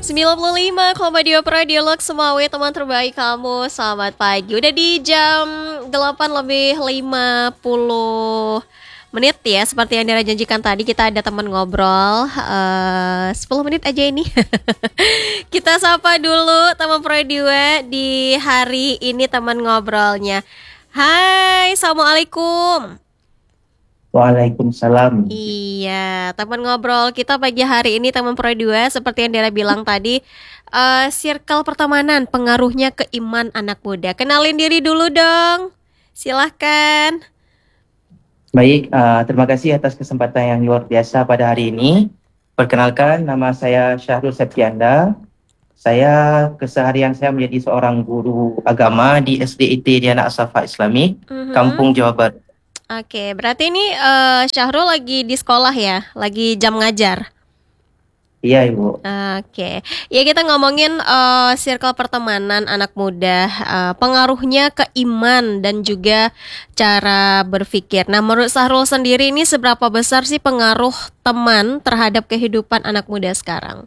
95,2 Pro Dialog Semawi, teman terbaik kamu. Selamat pagi. Udah di jam 8 lebih 50 menit ya. Seperti yang Dira janjikan tadi, kita ada teman ngobrol 10 menit aja ini. Kita sapa dulu teman Pro 2 di hari ini teman ngobrolnya. Hai, Assalamualaikum. Waalaikumsalam. Iya, teman ngobrol kita pagi hari ini teman Pro 2 seperti yang Dara bilang tadi, circle pertemanan pengaruhnya ke iman anak muda. Kenalin diri dulu dong. Silahkan. Baik, terima kasih atas kesempatan yang luar biasa pada hari ini. Perkenalkan, nama saya Syahrul Septianda. Keseharian saya menjadi seorang guru agama di SDIT Diana As-Safa Islamik, Mhm. Kampung Jawa Barat. Oke, berarti ini Syahrul lagi di sekolah ya, lagi jam ngajar. Iya, Ibu. Oke, ya kita ngomongin circle pertemanan anak muda, pengaruhnya ke iman dan juga cara berpikir. Nah, menurut Sahrul sendiri ini seberapa besar sih pengaruh teman terhadap kehidupan anak muda sekarang?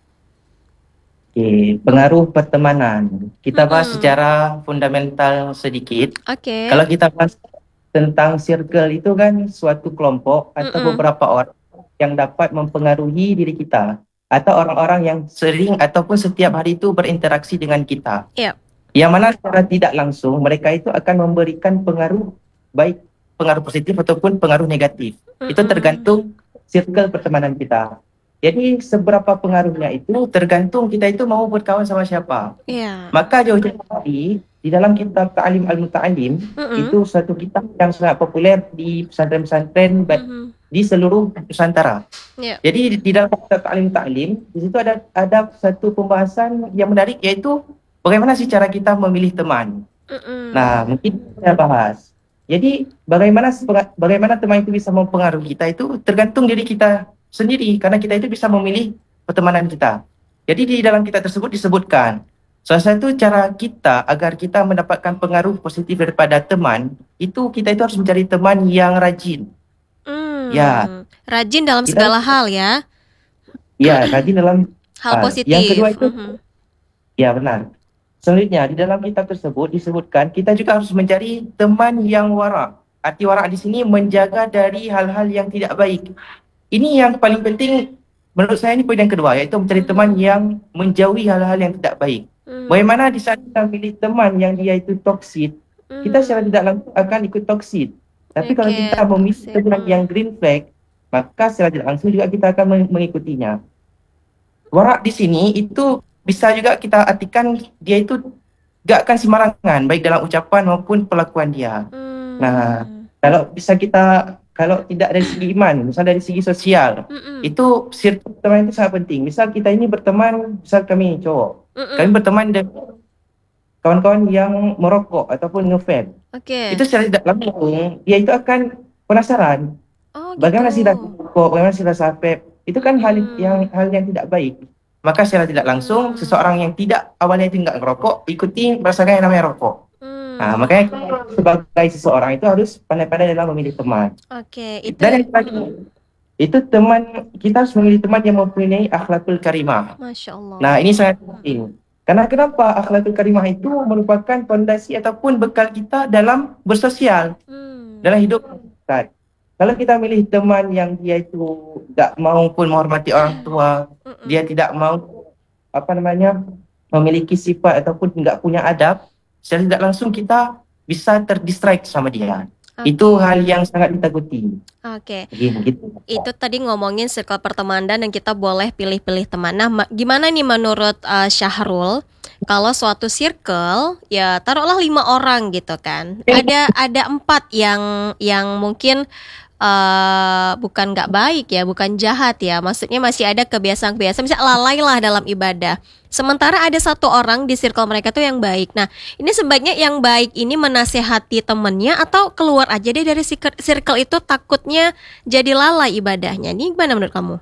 Oke, pengaruh pertemanan. Kita bahas Mm-mm. secara fundamental sedikit. Oke. Kalau kita bahas tentang circle itu kan suatu kelompok atau Mm-mm. beberapa orang yang dapat mempengaruhi diri kita atau orang-orang yang sering ataupun setiap hari itu berinteraksi dengan kita. Iya. Yang mana secara tidak langsung mereka itu akan memberikan pengaruh baik pengaruh positif ataupun pengaruh negatif. Itu Mm-mm. tergantung circle pertemanan kita. Jadi seberapa pengaruhnya itu tergantung kita itu mau berkawan sama siapa. Iya. Maka jauh-jauh hari di dalam kitab Ta'alim Al-Muta'alim Mm-mm. itu satu kitab yang sangat populer di pesantren-pesantren Mhm. di seluruh Nusantara. Iya. Jadi di dalam kitab Ta'alim Ta'alim di situ ada satu pembahasan yang menarik yaitu bagaimana sih cara kita memilih teman. Nah, Mm-mm. mungkin saya bahas. Jadi bagaimana teman itu bisa mempengaruhi kita itu tergantung diri kita sendiri karena kita itu bisa memilih pertemanan kita. Jadi di dalam kitab tersebut disebutkan salah satu cara kita agar kita mendapatkan pengaruh positif daripada teman itu kita itu harus mencari teman yang rajin. Ya, Rajin dalam kita segala hal ya, ya rajin dalam hal hal. Yang kedua positif. itu ya benar. Selanjutnya di dalam kitab tersebut disebutkan kita juga harus mencari teman yang wara. Arti wara di sini menjaga dari hal-hal yang tidak baik. Ini yang paling penting menurut saya ini poin yang kedua yaitu mencari teman Mhm. yang menjauhi hal-hal yang tidak baik. Mhm. Bagaimana di saat kita pilih teman yang dia itu toksik, kita secara Mhm. tidak langsung akan ikut toksik. Tapi kalau Oke, kita memilih toxic. teman yang green flag, maka secara tidak langsung juga kita akan mengikutinya. Warak di sini itu bisa juga kita artikan dia itu gak akan sembarangan baik dalam ucapan maupun perlakuan dia. Nah, Hmm. kalau tidak dari segi iman, misal dari segi sosial, Mm-mm. itu circle teman itu sangat penting. Misal kita ini berteman, misal kami cowok, kami Mm-mm. berteman dengan kawan-kawan yang merokok ataupun nge-vape. Oke. Itu secara tidak langsung dia itu akan penasaran Oh gitu. bagaimana sih rasa rokok, bagaimana sih rasa vape. Itu kan Mm-mm. hal yang tidak baik. Maka secara tidak langsung Mm. seseorang yang tidak awalnya itu nggak ngerokok ikuti merasakan yang namanya rokok. Nah, makanya Mm. kita sebagai seseorang itu harus pandai-pandai dalam memilih teman. Oke, itu Dan yang terakhir, itu teman kita harus memilih teman yang mempunyai akhlakul karimah. Masya Nah, Allah. ini sangat penting. Karena kenapa akhlakul karimah itu merupakan fondasi ataupun bekal kita dalam bersosial, Hmm. dalam hidup kita. Kalau kita milih teman yang dia itu tidak mau pun menghormati orang tua, dia Mm-mm. tidak mau memiliki sifat ataupun nggak punya adab, secara tidak langsung kita bisa terdistract sama dia. Itu Oke. hal yang sangat ditakuti. Oke. Gitu. Itu tadi ngomongin circle pertemanan dan kita boleh pilih-pilih teman. Nah, gimana nih menurut Syahrul kalau suatu circle ya taruhlah 5 orang gitu kan. Ada 4 yang mungkin bukan nggak baik ya, bukan jahat ya. Maksudnya masih ada kebiasaan-kebiasaan, misalnya lalai lah dalam ibadah. Sementara ada 1 orang di circle mereka tuh yang baik. Nah, ini sebaiknya yang baik ini menasehati temennya atau keluar aja deh dari circle itu takutnya jadi lalai ibadahnya. Ini gimana menurut kamu?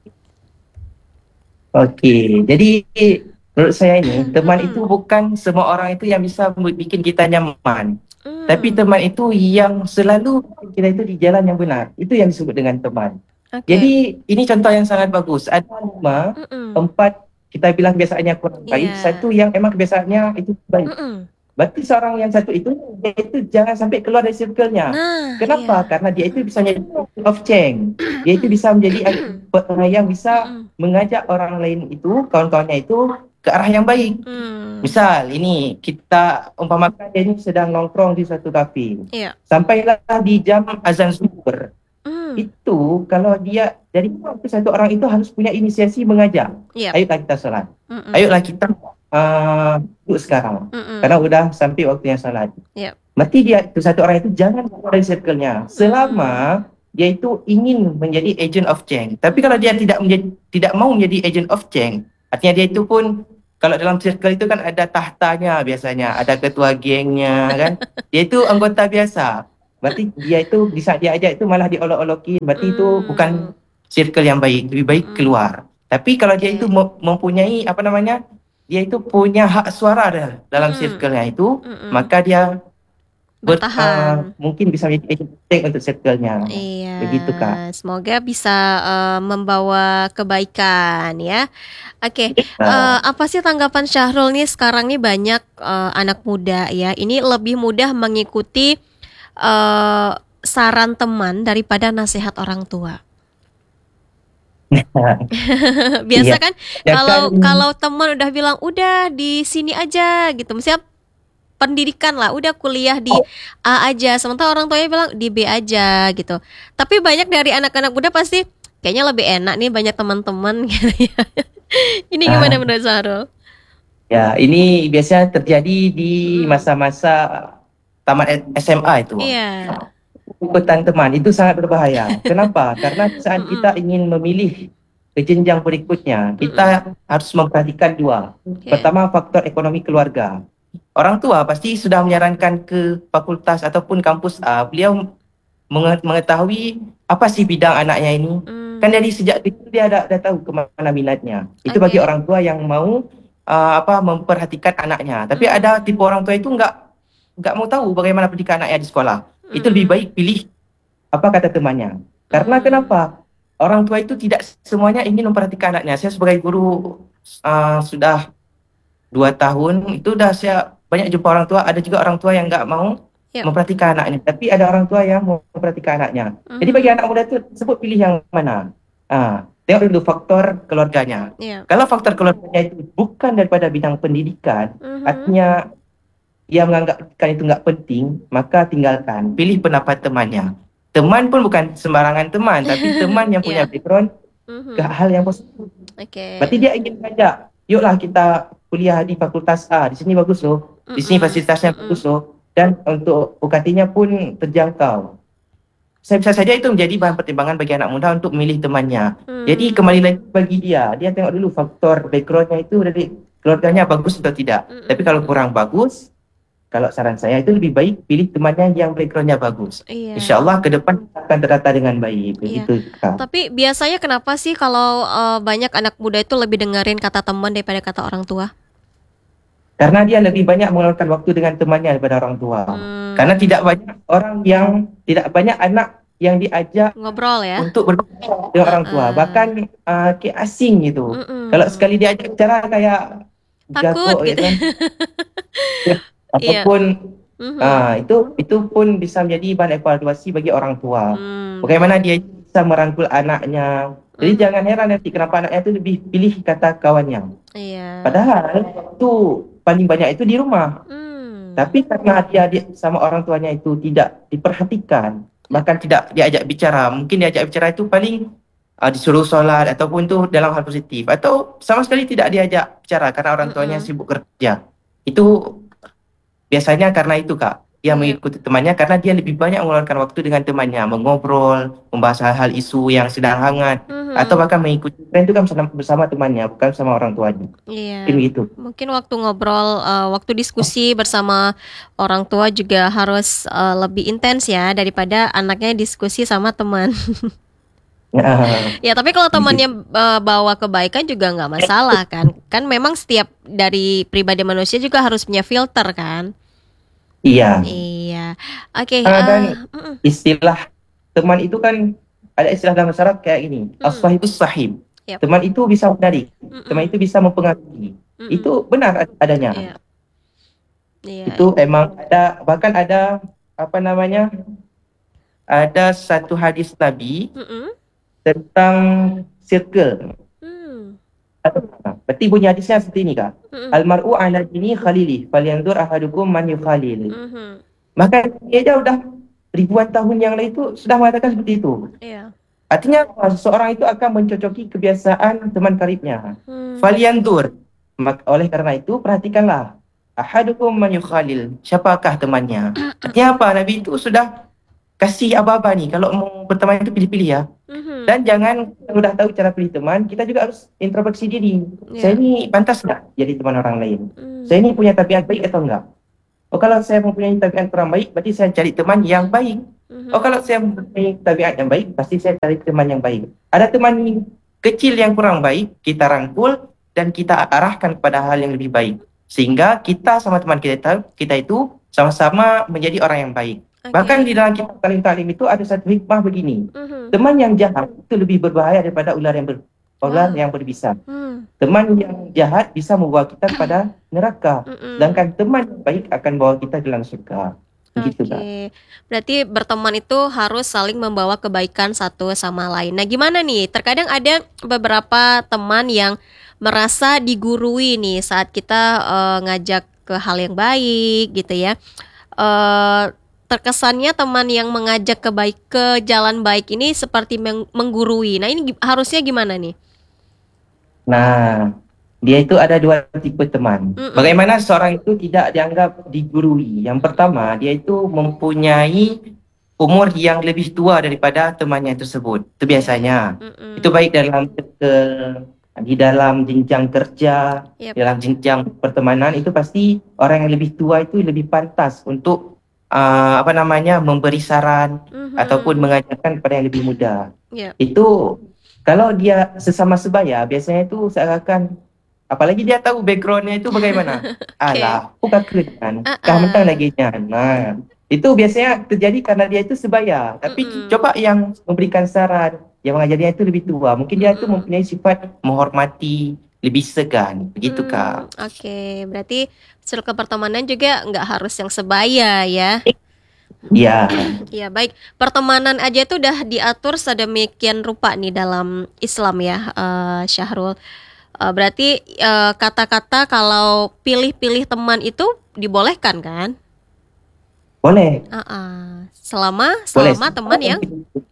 Oke, jadi menurut saya ini teman itu Mm-mm. bukan semua orang itu yang bisa bikin kita nyaman. Tapi Hmm. teman itu yang selalu bikin kita itu di jalan yang benar. Itu yang disebut dengan teman. Oke. Jadi ini contoh yang sangat bagus. Ada lima Mm-mm. empat. kita bilang kebiasaannya kurang baik, Iya. satu yang emang kebiasaannya itu baik. Mm-mm. Berarti seorang yang satu itu, dia itu jangan sampai keluar dari circle-nya. Nah, Kenapa? iya. Karena dia itu bisa menjadi of change. Dia itu bisa menjadi yang bisa Mm-mm. mengajak orang lain itu, kawan-kawannya itu ke arah yang baik. Hmm. Misal ini kita umpamakan dia ini sedang nongkrong di suatu kafe. Iya. Sampailah di jam azan zuhur. Hmm. Itu kalau dia dari satu orang itu harus punya inisiasi mengajak. Iya. Ayolah kita sholat. Mm-mm. Ayolah kita duduk sekarang. Mm-mm. Karena udah sampai waktunya sholat. Iya. Berarti dia itu satu orang itu jangan keluar dari circle-nya selama dia itu ingin menjadi agent of change. Tapi kalau dia tidak mau menjadi agent of change, artinya dia itu pun kalau dalam circle itu kan ada tahtanya biasanya, ada ketua gengnya kan. Dia itu anggota biasa. Berarti dia itu bisa dia ajak itu malah diolok-olokin. Berarti itu bukan circle yang baik, lebih baik keluar. Tapi kalau dia itu mempunyai apa namanya? Dia itu punya hak suara dah dalam circle-nya itu, maka dia bertahan. mungkin bisa menjadi agent change untuk circle-nya. Iya. Begitu, Kak. Semoga bisa membawa kebaikan ya. Oke, apa sih tanggapan Syahrul nih sekarang nih banyak anak muda ya. Ini lebih mudah mengikuti saran teman daripada nasihat orang tua. Biasa Iya. kan Ya kan, kalau teman udah bilang udah di sini aja gitu. Misalnya pendidikan lah, udah kuliah di A aja, sementara orang tuanya bilang di B aja gitu. Tapi banyak dari anak-anak muda pasti kayaknya lebih enak nih banyak teman-teman gitu ya. Ini gimana menurut Syahrul? ya ini biasanya terjadi di masa-masa tamat SMA itu. Iya. Ikutan teman itu sangat berbahaya. Kenapa? Karena saat kita ingin memilih ke jenjang berikutnya, kita harus memperhatikan dua. Oke. Pertama, faktor ekonomi keluarga. Orang tua pasti sudah menyarankan ke fakultas ataupun kampus A, beliau mengetahui apa sih bidang anaknya ini. Kan dari sejak kecil dia dah tahu kemana minatnya. Itu bagi orang tua yang mau memperhatikan anaknya. Tapi ada tipe orang tua itu nggak mau tahu bagaimana pendidikan anaknya di sekolah. Itu lebih baik pilih apa kata temannya. Karena kenapa? Orang tua itu tidak semuanya ingin memperhatikan anaknya. Saya sebagai guru sudah 2 tahun, itu udah saya banyak jumpa orang tua. Ada juga orang tua yang nggak mau memperhatikan anaknya. Tapi ada orang tua yang mau memperhatikan anaknya. Jadi bagi anak muda itu sebut pilih yang mana. Tengok dulu faktor keluarganya. Kalau faktor keluarganya itu bukan daripada bidang pendidikan, artinya dia menganggapkan itu nggak penting, maka tinggalkan. Pilih pendapat temannya. Teman pun bukan sembarangan teman, tapi teman yang punya background ke hal yang positif. Berarti dia ingin mengajak, yuklah kita kuliah di fakultas A, di sini bagus loh, di sini fasilitasnya bagus loh, dan untuk UKT-nya pun terjangkau. Saya bisa saja itu menjadi bahan pertimbangan bagi anak muda untuk memilih temannya. Jadi kembali lagi bagi dia tengok dulu faktor backgroundnya itu dari keluarganya bagus atau tidak. Tapi kalau kurang bagus, kalau saran saya itu lebih baik pilih temannya yang backgroundnya bagus. Insya Allah ke depan akan tertata dengan baik. Begitu, Kak. Tapi biasanya kenapa sih kalau banyak anak muda itu lebih dengerin kata teman daripada kata orang tua? Karena dia lebih banyak mengeluarkan waktu dengan temannya daripada orang tua. Karena tidak banyak anak yang diajak ngobrol ya untuk berbicara dengan orang tua. Bahkan kayak asing gitu. Kalau sekali diajak bicara kayak takut gitu. Kan. Ataupun itu pun bisa menjadi bahan evaluasi bagi orang tua. Bagaimana dia bisa merangkul anaknya. Jadi jangan heran nanti kenapa anaknya itu lebih pilih kata kawannya. Padahal itu paling banyak itu di rumah. Tapi karena dia sama orang tuanya itu tidak diperhatikan, bahkan tidak diajak bicara. Mungkin diajak bicara itu paling disuruh sholat ataupun itu dalam hal positif, atau sama sekali tidak diajak bicara karena orang tuanya sibuk kerja. Itu biasanya karena itu, Kak. Dia mengikuti temannya karena dia lebih banyak mengeluarkan waktu dengan temannya, mengobrol, membahas hal-hal isu yang sedang hangat, atau bahkan mengikuti tren itu kan bersama temannya, bukan sama orang tuanya. Iya. Mungkin gitu. Mungkin waktu ngobrol, waktu diskusi bersama orang tua juga harus lebih intens ya daripada anaknya diskusi sama teman. Ya, tapi kalau temannya bawa kebaikan juga nggak masalah kan? Kan memang setiap dari pribadi manusia juga harus punya filter kan? Iya. Iya. Oke. Dan istilah teman itu kan ada istilah dalam masyarakat kayak ini, as-sahibus sahib. Yap. teman itu bisa menarik, teman itu bisa mempengaruhi. Itu benar adanya. Iya. Iya. Itu emang ada, bahkan ada apa namanya? Ada satu hadis Nabi tentang circle. Berarti bunyi hadisnya seperti ini, Kak. Almar'u ala dini khalili falyanzur ahadukum man yukhalil. Maka dia udah ribuan tahun yang lalu itu sudah mengatakan seperti itu. Iya. Artinya seseorang itu akan mencocoki kebiasaan teman karibnya. Falyanzur. Oleh karena itu perhatikanlah. Ahadukum man yukhalil. Siapakah temannya? Artinya apa? Nabi itu sudah kasih aba-aba nih. Kalau mau berteman itu pilih-pilih ya. Dan jangan udah tahu cara pilih teman, kita juga harus introspeksi diri. Saya ini pantas nggak jadi teman orang lain? Saya ini punya tabiat baik atau enggak? Oh, kalau saya mempunyai tabiat kurang baik, berarti saya cari teman yang baik. Oh, kalau saya mempunyai tabiat yang baik, pasti saya cari teman yang baik. Ada teman kecil yang kurang baik, kita rangkul dan kita arahkan kepada hal yang lebih baik. Sehingga kita sama teman kita itu sama-sama menjadi orang yang baik. Bahkan di dalam kitab Talim itu ada satu hikmah begini. Teman yang jahat itu lebih berbahaya daripada ular yang berbisa. Teman yang jahat bisa membawa kita kepada neraka. Sedangkan teman yang baik akan membawa kita ke dalam surga. Gitu, berarti berteman itu harus saling membawa kebaikan satu sama lain. Nah, gimana nih? Terkadang ada beberapa teman yang merasa digurui nih saat kita ngajak ke hal yang baik gitu ya. Terkesannya teman yang mengajak ke jalan baik ini seperti menggurui. Nah, ini harusnya gimana nih? Nah, dia itu ada dua tipe teman. Bagaimana seorang itu tidak dianggap digurui? Yang pertama, dia itu mempunyai umur yang lebih tua daripada temannya tersebut. Itu biasanya. Itu baik di dalam jenjang kerja, dalam jenjang pertemanan, itu pasti orang yang lebih tua itu lebih pantas untuk memberi saran ataupun mengajarkan kepada yang lebih muda. Itu kalau dia sesama sebaya, biasanya itu seakan, apalagi dia tahu backgroundnya itu bagaimana. Alah, bukan keren, mentang lagi. Nah, itu biasanya terjadi karena dia itu sebaya. Tapi coba yang memberikan saran, yang mengajarnya itu lebih tua. Mungkin dia itu mempunyai sifat menghormati, lebih segan, begitu Kak. Berarti circle pertemanan juga nggak harus yang sebaya ya. Iya. Ya, baik. Pertemanan aja itu udah diatur sedemikian rupa nih dalam Islam ya, Syahrul. Berarti kata-kata kalau pilih-pilih teman itu dibolehkan kan? Boleh. Selama teman yang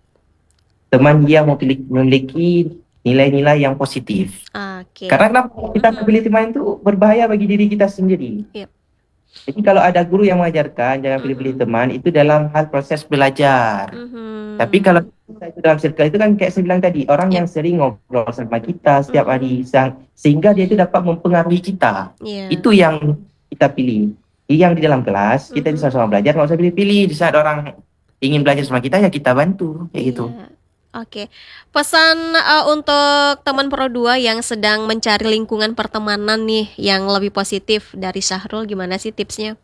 memiliki nilai-nilai yang positif. Karena kita pilih teman itu berbahaya bagi diri kita sendiri. Jadi kalau ada guru yang mengajarkan jangan pilih-pilih teman, itu dalam hal proses belajar. Tapi kalau kita itu dalam circle itu kan kayak saya bilang tadi, orang yang sering ngobrol sama kita setiap hari, sehingga dia itu dapat mempengaruhi kita. Itu yang kita pilih. Yang di dalam kelas kita bisa sama belajar, nggak usah pilih-pilih. Di saat orang ingin belajar sama kita ya kita bantu, kayak gitu. Pesan untuk teman Pro 2 yang sedang mencari lingkungan pertemanan nih yang lebih positif dari Syahrul, gimana sih tipsnya?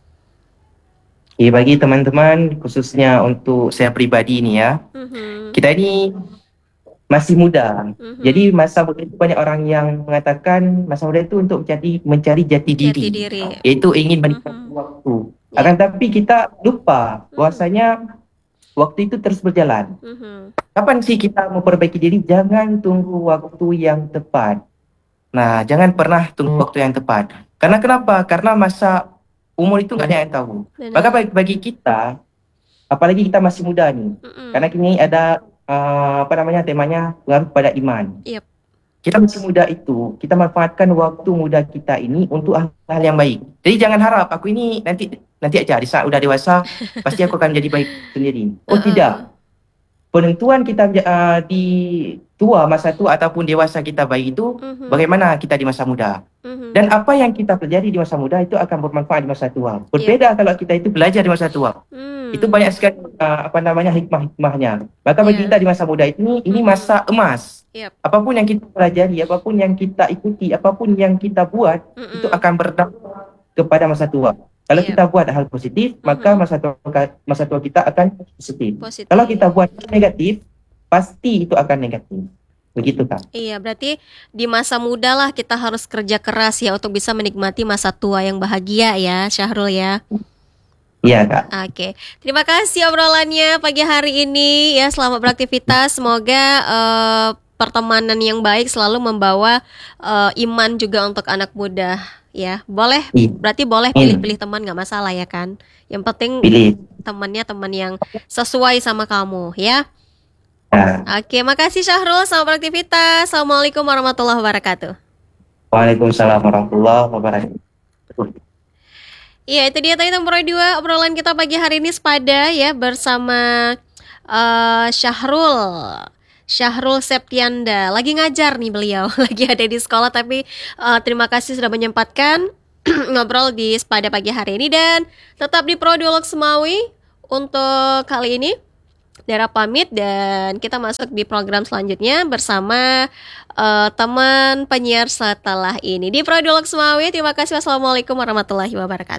Bagi teman-teman, khususnya untuk saya pribadi nih ya, kita ini masih muda. Jadi masa muda itu banyak orang yang mengatakan masa muda itu untuk mencari jati diri. Yaitu ingin menikmati waktu. Akan tapi kita lupa bahwasanya waktu itu terus berjalan. Kapan sih kita memperbaiki diri? Jangan tunggu waktu yang tepat. Nah, jangan pernah tunggu waktu yang tepat. Karena kenapa? Karena masa umur itu nggak ada yang tahu. Maka bagi kita, apalagi kita masih muda nih, karena kini ada temanya pengaruh pada iman. Kita masih muda itu, kita manfaatkan waktu muda kita ini untuk hal yang baik. Jadi jangan harap aku ini nanti aja di saat udah dewasa pasti aku akan jadi baik sendiri. Oh tidak. Penentuan kita di masa tua ataupun dewasa kita baik itu bagaimana kita di masa muda. Dan apa yang kita pelajari di masa muda itu akan bermanfaat di masa tua. Berbeda kalau kita itu belajar di masa tua. Itu banyak sekali hikmah-hikmahnya. Maka bagi kita di masa muda ini masa emas. Apapun yang kita pelajari, apapun yang kita ikuti, apapun yang kita buat itu akan berdampak kepada masa tua. Kalau kita buat hal positif, maka masa tua kita akan positif. Kalau kita buat negatif, pasti itu akan negatif. Begitu Kak. Iya, berarti di masa muda lah kita harus kerja keras ya untuk bisa menikmati masa tua yang bahagia ya, Syahrul ya. Iya Kak. Oke, terima kasih obrolannya pagi hari ini ya. Selamat beraktivitas. Semoga pertemanan yang baik selalu membawa iman juga untuk anak muda ya. Boleh, berarti boleh Amin. pilih-pilih teman nggak masalah ya kan. Yang penting Pilih. temannya teman yang sesuai sama kamu ya. Nah, Oke, makasih Syahrul. Selamat beraktivitas. Assalamualaikum warahmatullahi wabarakatuh. Waalaikumsalam warahmatullahi wabarakatuh. Iya, itu dia tadi nomor 2 obrolan kita pagi hari ini sepada ya bersama Syahrul. Syahrul Septianda. Lagi ngajar nih beliau, lagi ada di sekolah tapi terima kasih sudah menyempatkan ngobrol di sepada pagi hari ini dan tetap di Prodialog Semawi untuk kali ini. Dara pamit dan kita masuk di program selanjutnya bersama teman penyiar setelah ini di Prodialog Semawi. Terima kasih. Wassalamualaikum warahmatullahi wabarakatuh.